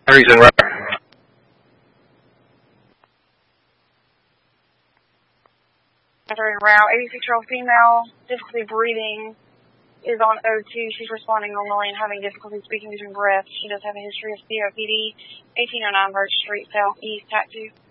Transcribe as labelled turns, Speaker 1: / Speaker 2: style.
Speaker 1: Reason right.
Speaker 2: Route 86-year-old female, difficulty breathing, is on O2. She's responding normally and having difficulty speaking between breaths. She does have a history of COPD. 1809 Birch Street, Southeast, Tattoo.